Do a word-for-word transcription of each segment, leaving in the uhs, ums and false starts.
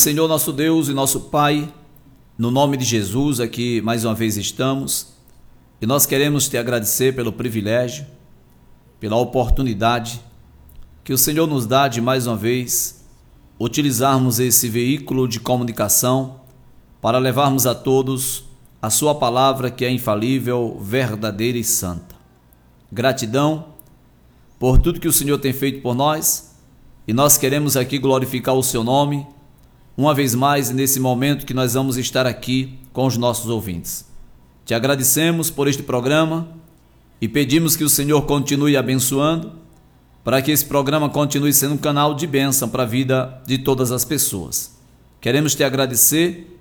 Senhor nosso Deus e nosso Pai, no nome de Jesus aqui mais uma vez estamos e nós queremos te agradecer pelo privilégio, pela oportunidade que o Senhor nos dá de mais uma vez utilizarmos esse veículo de comunicação para levarmos a todos a sua palavra que é infalível, verdadeira e santa. Gratidão por tudo que o Senhor tem feito por nós e nós queremos aqui glorificar o seu nome uma vez mais nesse momento que nós vamos estar aqui com os nossos ouvintes. Te agradecemos por este programa e pedimos que o Senhor continue abençoando para que esse programa continue sendo um canal de bênção para a vida de todas as pessoas. Queremos te agradecer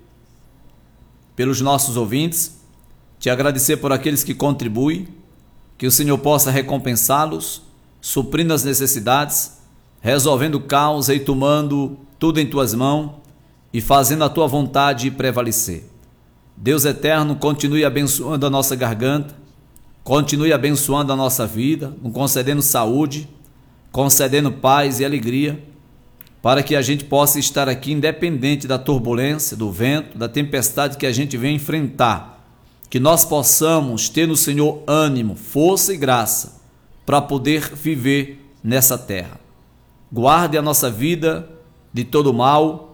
pelos nossos ouvintes, te agradecer por aqueles que contribuem, que o Senhor possa recompensá-los, suprindo as necessidades, resolvendo causa e tomando tudo em tuas mãos e fazendo a tua vontade prevalecer. Deus eterno, continue abençoando a nossa garganta, continue abençoando a nossa vida, nos concedendo saúde, concedendo paz e alegria, para que a gente possa estar aqui independente da turbulência, do vento, da tempestade que a gente vem enfrentar, que nós possamos ter no Senhor ânimo, força e graça para poder viver nessa terra. Guarde a nossa vida de todo mal,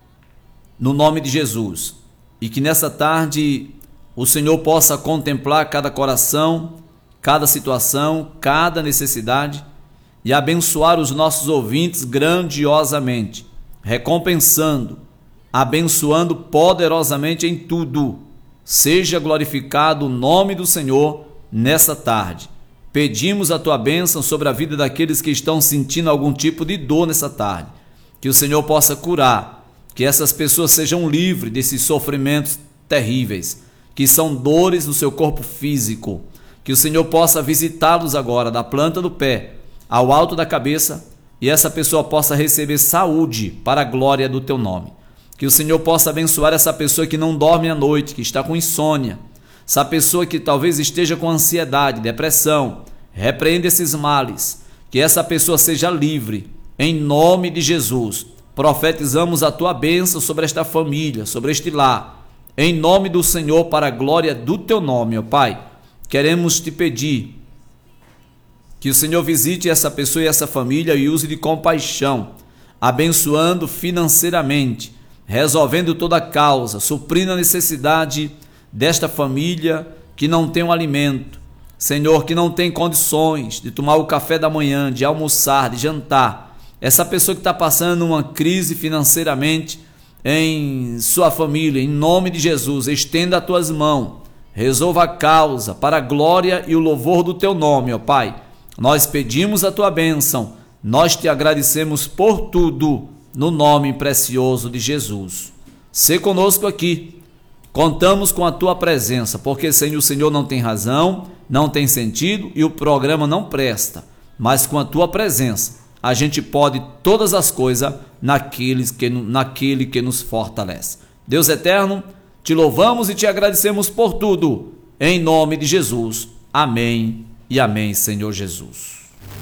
no nome de Jesus, e que nessa tarde o Senhor possa contemplar cada coração, cada situação, cada necessidade e abençoar os nossos ouvintes grandiosamente, recompensando, abençoando poderosamente em tudo. Seja glorificado o nome do Senhor nessa tarde. Pedimos a tua bênção sobre a vida daqueles que estão sentindo algum tipo de dor nessa tarde, que o Senhor possa curar, que essas pessoas sejam livres desses sofrimentos terríveis, que são dores no seu corpo físico, que o Senhor possa visitá-los agora, da planta do pé ao alto da cabeça, e essa pessoa possa receber saúde para a glória do teu nome. Que o Senhor possa abençoar essa pessoa que não dorme à noite, que está com insônia, essa pessoa que talvez esteja com ansiedade, depressão. Repreenda esses males, que essa pessoa seja livre, em nome de Jesus. Profetizamos a tua bênção sobre esta família, sobre este lar, em nome do Senhor, para a glória do teu nome, ó Pai. Queremos te pedir que o Senhor visite essa pessoa e essa família e use de compaixão, abençoando financeiramente, resolvendo toda a causa, suprindo a necessidade desta família que não tem um alimento, Senhor, que não tem condições de tomar o café da manhã, de almoçar, de jantar. Essa pessoa que está passando uma crise financeiramente em sua família, em nome de Jesus, estenda as tuas mãos, resolva a causa para a glória e o louvor do teu nome, ó Pai. Nós pedimos a tua bênção, nós te agradecemos por tudo, no nome precioso de Jesus. Sê conosco aqui, contamos com a tua presença, porque sem o Senhor não tem razão, não tem sentido e o programa não presta, mas com a tua presença a gente pode todas as coisas naqueles que, naquele que nos fortalece. Deus eterno, te louvamos e te agradecemos por tudo, em nome de Jesus. Amém e amém, Senhor Jesus.